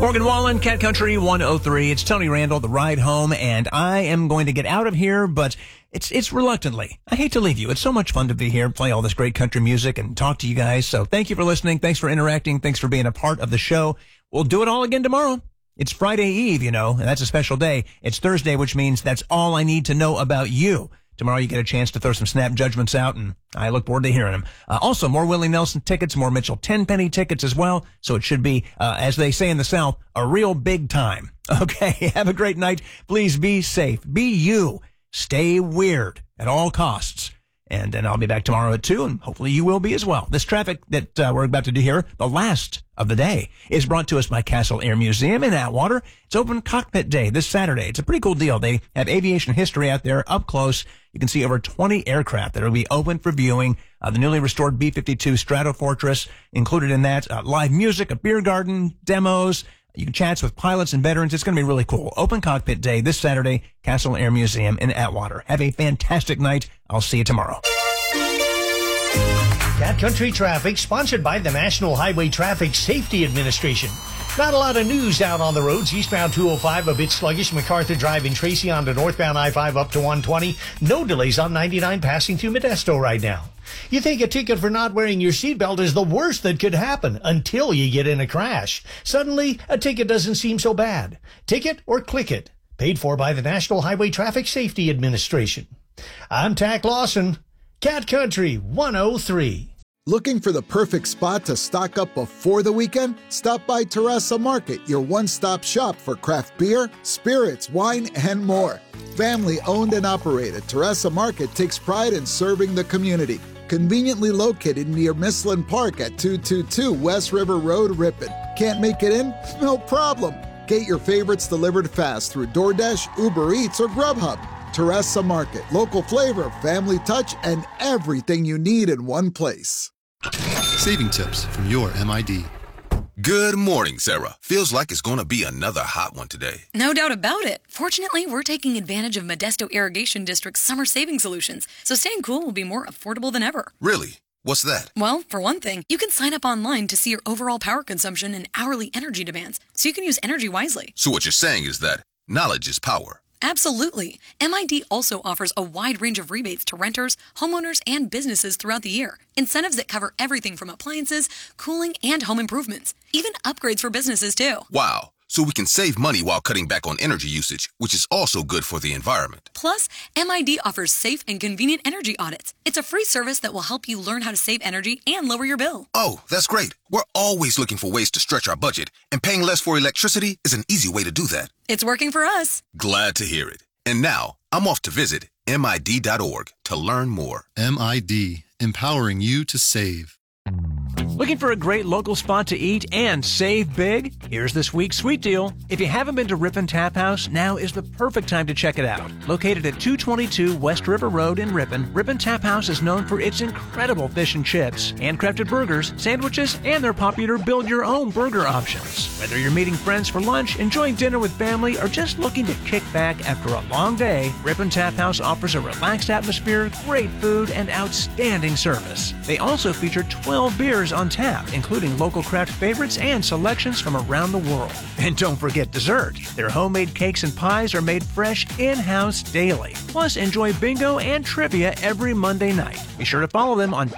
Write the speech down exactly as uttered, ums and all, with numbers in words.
Morgan Wallen, Cat Country one oh three. It's Tony Randall, the ride home, and I am going to get out of here, but it's it's reluctantly. I hate to leave you. It's so much fun to be here, play all this great country music, and talk to you guys. So thank you for listening. Thanks for interacting. Thanks for being a part of the show. We'll do it all again tomorrow. It's Friday Eve, you know, and that's a special day. It's Thursday, which means that's all I need to know about you. Tomorrow you get a chance to throw some snap judgments out, and I look forward to hearing them. Uh, also, more Willie Nelson tickets, more Mitchell Tenpenny tickets as well. So it should be, uh, as they say in the South, a real big time. Okay, have a great night. Please be safe. Be you. Stay weird at all costs. And then I'll be back tomorrow at two, and hopefully you will be as well. This traffic that uh, we're about to do here, the last of the day, is brought to us by Castle Air Museum in Atwater. It's Open Cockpit Day this Saturday. It's a pretty cool deal. They have aviation history out there up close. You can see over twenty aircraft that will be open for viewing. Uh, the newly restored B fifty-two Stratofortress included in that. Uh, live music, a beer garden, demos. You can chat with pilots and veterans. It's going to be really cool. Open Cockpit Day this Saturday, Castle Air Museum in Atwater. Have a fantastic night. I'll see you tomorrow. Cat Country Traffic, sponsored by the National Highway Traffic Safety Administration. Not a lot of news out on the roads. Eastbound two oh five, a bit sluggish. MacArthur Drive in Tracy on to northbound I five up to one twenty. No delays on ninety-nine passing through Modesto right now. You think a ticket for not wearing your seatbelt is the worst that could happen until you get in a crash. Suddenly, a ticket doesn't seem so bad. Ticket or click it. Paid for by the National Highway Traffic Safety Administration. I'm Tack Lawson, Cat Country one oh three. Looking for the perfect spot to stock up before the weekend? Stop by Terrassa Market, your one-stop shop for craft beer, spirits, wine, and more. Family-owned and operated, Terrassa Market takes pride in serving the community. Conveniently located near Mislin Park at two twenty-two West River Road, Ripon. Can't make it in? No problem. Get your favorites delivered fast through DoorDash, Uber Eats, or Grubhub. Terrassa Market, local flavor, family touch, and everything you need in one place. Saving tips from your M I D. Good morning, Sarah. Feels like it's going to be another hot one today. No doubt about it. Fortunately, we're taking advantage of Modesto Irrigation District's summer saving solutions, so staying cool will be more affordable than ever. Really? What's that? Well, for one thing, you can sign up online to see your overall power consumption and hourly energy demands, so you can use energy wisely. So what you're saying is that knowledge is power. Absolutely. M I D also offers a wide range of rebates to renters, homeowners, and businesses throughout the year. Incentives that cover everything from appliances, cooling, and home improvements. Even upgrades for businesses, too. Wow. So we can save money while cutting back on energy usage, which is also good for the environment. Plus, M I D offers safe and convenient energy audits. It's a free service that will help you learn how to save energy and lower your bill. Oh, that's great. We're always looking for ways to stretch our budget, and paying less for electricity is an easy way to do that. It's working for us. Glad to hear it. And now, I'm off to visit M I D dot org to learn more. M I D, empowering you to save. Looking for a great local spot to eat and save big? Here's this week's sweet deal. If you haven't been to Ripon Tap House, now is the perfect time to check it out. Located at two twenty-two West River Road in Ripon, Ripon Tap House is known for its incredible fish and chips, handcrafted burgers, sandwiches, and their popular build-your-own burger options. Whether you're meeting friends for lunch, enjoying dinner with family, or just looking to kick back after a long day, Ripon Tap House offers a relaxed atmosphere, great food, and outstanding service. They also feature twelve beers on tap, including local craft favorites and selections from around the world. And don't forget dessert. Their homemade cakes and pies are made fresh in-house daily. Plus, enjoy bingo and trivia every Monday night. Be sure to follow them on